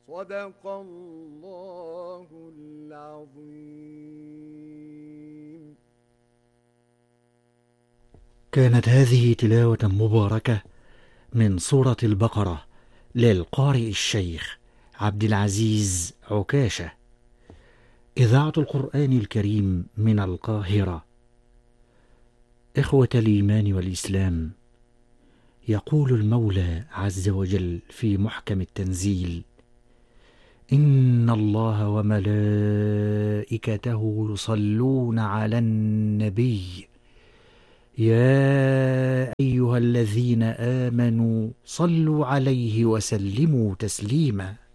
صدق الله العظيم. كانت هذه تلاوة مباركة من سورة البقرة للقارئ الشيخ عبد العزيز عكاشة، إذاعة القرآن الكريم من القاهرة. إخوة الإيمان والإسلام، يقول المولى عز وجل في محكم التنزيل: إن الله وملائكته يصلون على النبي يا أيها الذين آمنوا صلوا عليه وسلموا تسليما.